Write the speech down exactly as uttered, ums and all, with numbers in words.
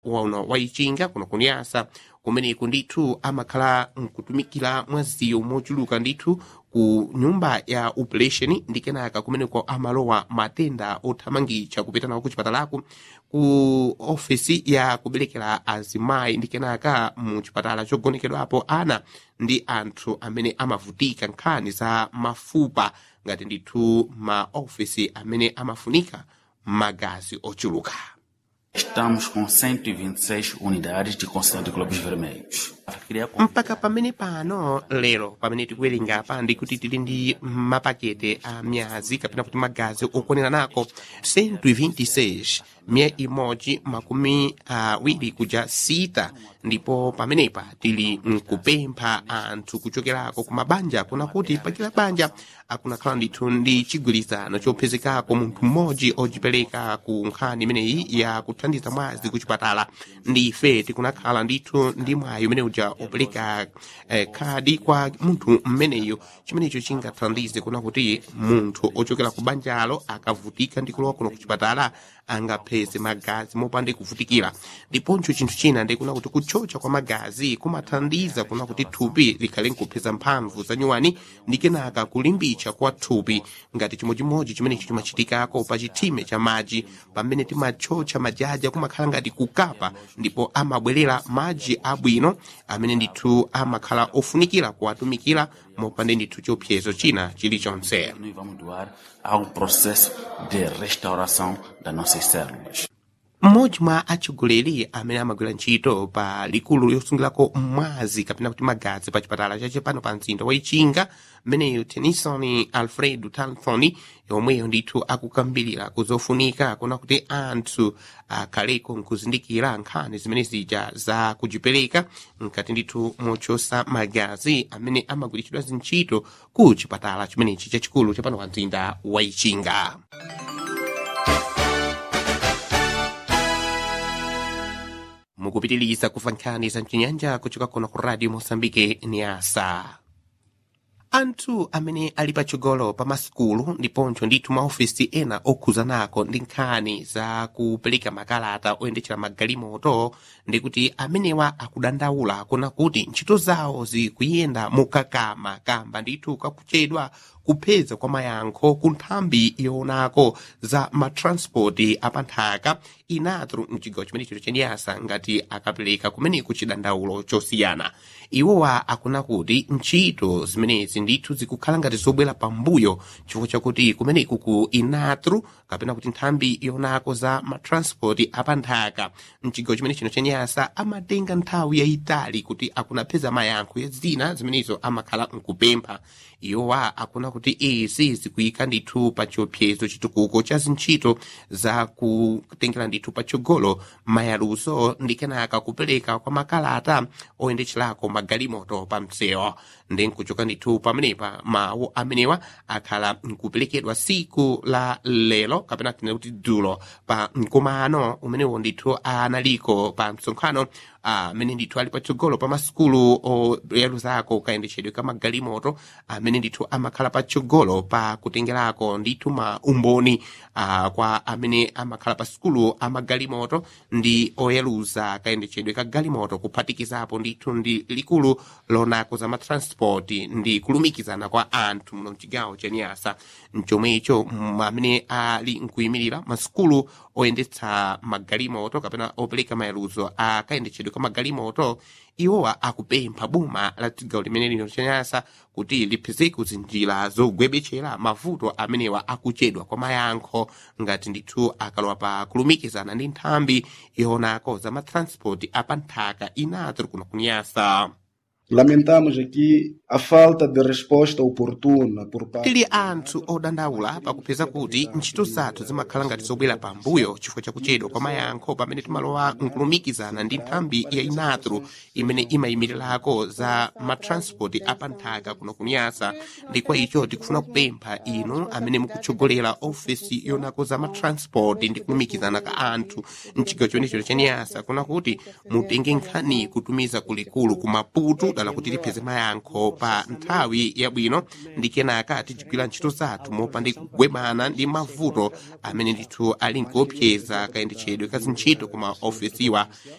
wano waichinga kuno kunyasa kumeneku ndithu amakhala nkutumikira mwaziyo mochuluka ndithu ku nyumba ya operation ndi kenaka kumeneko amalowa matenda othamangitcha kupita nawo ku chipatalaku ku ofisi ya kuberekera azimayi ndi kenaka mu chipatala chogonekedwapo ana ndi anthu amene amavutika nkhani za mafupa ngati ndithu ma ofisi amene amafunika magazi ochuluka. Estamos com cento e vinte e seis unidades de concessão de globos vermelhos. Mpaka pamene pano lero pamene tikuwerenga pa ndi kuti tili ndi mapakete a myazi kapena kuti magazi okwanira nako cento e vinte e seis mia imodzi makumi awiri kuja sita ndipo pamenepa tili nkupempha anthu kuchokerako ku mabanja kuna kuti pakila banja akunakhala ndithu ndi chigwirizano chopezekako munthu mmodzi ojipereka ku nkhani imeneyi ya kuthandiza mwazi ku chipatala. Ndife tikunakhala ndithu ndi mwayi umene uja opereka eh, khadi kwa munthu mmeneyo chimenecho chingathandize kuna kuti munthu ochokera ku banjalo akavutika ndi kulowa kuno ku chipatala angapeze magazi mopande kuvutikira. Ndiponso chinthu china ndikuna kuti kuchocha kwa magazi kumathandiza kuna kuti thupi likhale nkupeza mphamvu za nyuwani ndi kenaka kulimbitsa kwa thupi ngati chimodzimodzi chimenecho chimachitikako pa chithime cha madzi pamene timachocha majaja kumakhala ngati kukapa ndipo amabwerera madzi abwino amene ndithu amakhala ofunikira kuwatumikira mopande ndithu chiopsezo china chilichonse. Nós vamos doar a um processo de restauração das nossas células. Mmodzi mwa atsogoleri amene amagwira ntchito pa likulu losungirako mwazi kapena kuti magazi pa chipatala chachipano pa mzinda wa Ichinga mmeneyo Tennyson Alfredo Talfoni yomweyo ndithu akukambirira kuzofunika kuna kuti anthu akhaleko nkuzindikira nkhani zimene zija za kujipereka nkati ndithu mochosa magazi amene amagwiritsidwa zintchito ku chipatala chimenechi chachikulu chapano pa mzinda wa Ichinga. Mukupitiliza kufa nkhani za mchinyanja kuchoka kuno ku Radio Mosambike Niasa. Anthu amene ali patsogolo pa masukulu ndiponso ndithu maofisi ena okhuzanako ndi nkhani za kupereka makalata oyendetsera magalimoto ndikuti amenewa akudandaula kuna kuti ntchito zawo zikuyenda mukakama kamba ndithu kakuchedwa kupeza kwa mayankho ku nthambi yoonako za matranspoti apanthaka inatru mchigawo chimenecho chenyasa ngati akapereka kumeneku chidandaulo chosiyana. Iwowa akuna kuti ntchito zimenezi ndithu zikukhala ngati zobwera pambuyo chifukwa chakuti kumeneku ku inatru kapena kuti nthambi yoonako za matranspoti apanthaka mchigawo chimene chino chenyasa amatenga nthawi yayitali kuti akunapeza mayankho ya zina zimenezo amakhala nkupempha. Iwowa akuna kuti izi zikuyika ndithu pa chiopsezo chitukuko cha zintchito za kutengera ndithu patsogolo mayaluso ndi kenaka kupereka kwa makalata oyendetserako magalimoto pa msewu. Ndi nkuchoka ndithu pamenepa mawu amenewa akhala nkuperekedwa siku la lero kapena tinena kuti dzulo pa mkumano umenewo ndithu analiko pa msonkhano amene ndithu ali patsogolo pa masukulu oyaluzako kayendetsedwe ka magalimoto amene ndithu amakhala patsogolo pa kutengerako ndithu ma umboni uh, kwa amene amakhala pa sukulu amagalimoto ndi oyaluza kayendetsedwe ka galimoto kuphatikizapo ndithu ndi likulu lonako za matranspoti ndi kulumikizana kwa anthu muno mchigawo cha Niasa. Mchomwecho amene ali nkuyimirira masukulu oyendetsa magalimoto kapena opereka mayaluzo akayendetsedwe kwa magalimoto iwowa akupempha boma la chigawo limene lino cha Niasa kuti lipezeko zinjira zogwebetchera mavuto amenewa akuchedwa kwa mayankho ngati ndithu akalowa pa kulumikizana ndi nthambi yoonako za matranspoti apanthaka inatru kuno ku Niasa. Lamentamos aqui a falta de resposta oportuna por parte. Tili anthu odandaula pakupeza kuti ntchito zathu zimakhala ngati zobwera pambuyo chifukwa chakuchedwa kwa mayankho pamene timalowa nkulumikizana ndi nthambi ya inatru imene imayimirirako za matranspoti apanthaka kuno ku Niasa. Ndi kwa icho tikufuna kupempha inu amene mukutsogolera ofisi yonako za matranspoti ndi kulumikizana ka anthu mchigawo chimenecho cha Niasa kuna kuti mutenge nkhani kutumiza kulikulu ku Maputo kukhala kuti tipeze mayankho pa nthawi yabwino ndi kenaka tigwira ntchito zathu mopanda kugwebana ndi mavuto amene ndithu ali nkuopseza kayendetsedwe ka zintchito kuma ofesiwa.